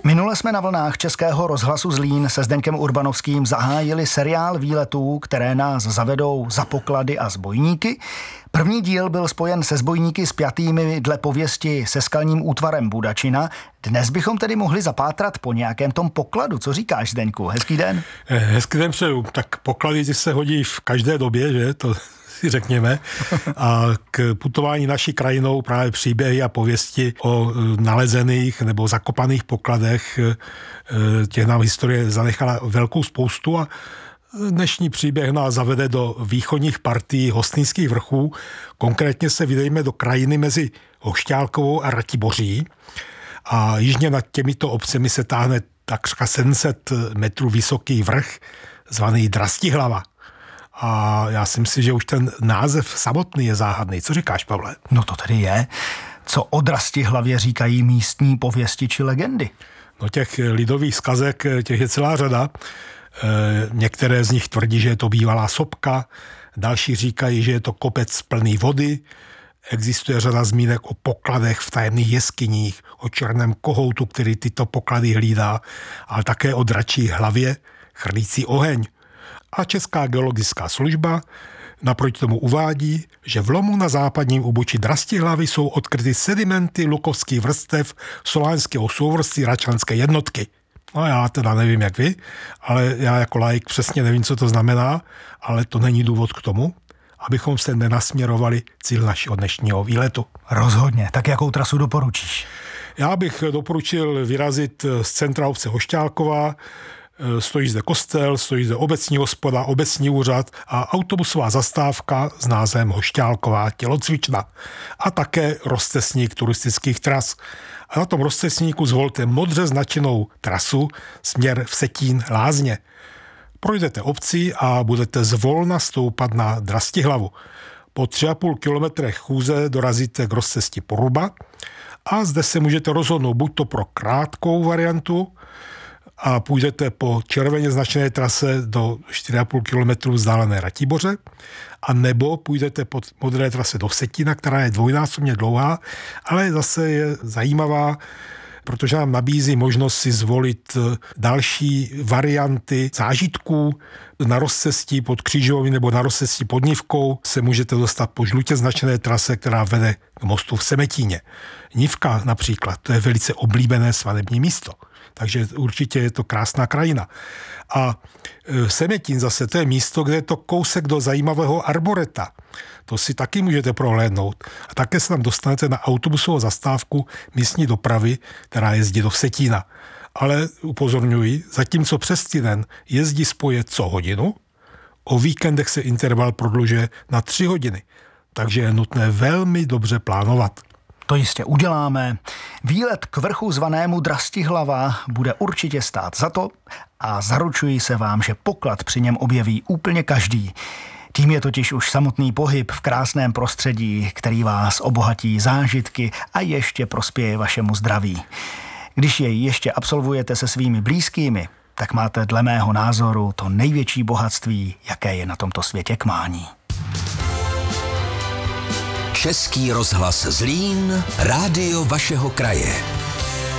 Minule jsme na vlnách Českého rozhlasu Zlín se Zdeňkem Urbanovským zahájili seriál výletů, které nás zavedou za poklady a zbojníky. První díl byl spojen se zbojníky spjatými dle pověsti se skalním útvarem Budačina. Dnes bychom tedy mohli zapátrat po nějakém tom pokladu. Co říkáš, Zdeňku? Hezký den. Hezký den přeju. Tak poklady se hodí v každé době, že? To si řekněme. A k putování naší krajinou právě příběhy a pověsti o nalezených nebo zakopaných pokladech, těch nám historie zanechala velkou spoustu a dnešní příběh nás zavede do východních partií Hostýnských vrchů. Konkrétně se vydejme do krajiny mezi Hošťálkovou a Ratiboří. A jižně nad těmito obcemi se táhne takřka 700 metrů vysoký vrch, zvaný Drastihlava. A já si myslím, že už ten název samotný je záhadný. Co říkáš, Pavle? No to tedy je. Co o Drastihlavě říkají místní pověsti či legendy? No těch lidových zkazek, těch je celá řada. Některé z nich tvrdí, že je to bývalá sopka, další říkají, že je to kopec plný vody. Existuje řada zmínek o pokladech v tajemných jeskyních, o černém kohoutu, který tyto poklady hlídá, ale také o dračí hlavě chrlící oheň. A Česká geologická služba naproti tomu uvádí, že v lomu na západním úbočí Drastihlavy jsou odkryty sedimenty lukovských vrstev solánského souvrství Račanské jednotky. No já teda nevím, jak vy, ale já jako laik přesně nevím, co to znamená, ale to není důvod k tomu, abychom se nenasměrovali cíl našeho dnešního výletu. Rozhodně. Tak jakou trasu doporučíš? Já bych doporučil vyrazit z centra obce Hošťálková. Stojí zde kostel, stojí zde obecní hospoda, obecní úřad a autobusová zastávka s názvem Hošťálková tělocvična a také rozcestník turistických tras. A na tom rozcestníku zvolte modře značenou trasu směr Vsetín Lázně. Projdete obcí a budete zvolna stoupat na Drastihlavu. Po 3,5 kilometrech chůze dorazíte k rozcestí Poruba a zde se můžete rozhodnout buď to pro krátkou variantu a půjdete po červeně značené trase do 4,5 kilometru vzdálené Ratiboře, a nebo půjdete po modré trase do Vsetína, která je dvojnásobně dlouhá, ale zase je zajímavá, protože nám nabízí možnost si zvolit další varianty zážitků. Na rozcestí pod Křížovou nebo na rozcestí pod Nivkou se můžete dostat po žlutě značené trase, která vede k mostu v Semetíně. Nivka například, to je velice oblíbené svatební místo. Takže určitě je to krásná krajina. A Semetín zase, to je místo, kde je to kousek do zajímavého arboreta. To si taky můžete prohlédnout. A také se tam dostanete na autobusovou zastávku místní dopravy, která jezdí do Vsetína. Ale upozorňuji, zatímco přes týden jezdí spoje co hodinu, o víkendech se interval prodlužuje na 3 hodiny. Takže je nutné velmi dobře plánovat. To jistě uděláme. Výlet k vrchu zvanému Drastihlava bude určitě stát za to a zaručuji se vám, že poklad při něm objeví úplně každý. Tím je totiž už samotný pohyb v krásném prostředí, který vás obohatí zážitky a ještě prospěje vašemu zdraví. Když jej ještě absolvujete se svými blízkými, tak máte dle mého názoru to největší bohatství, jaké je na tomto světě k mání. Český rozhlas Zlín, rádio vašeho kraje.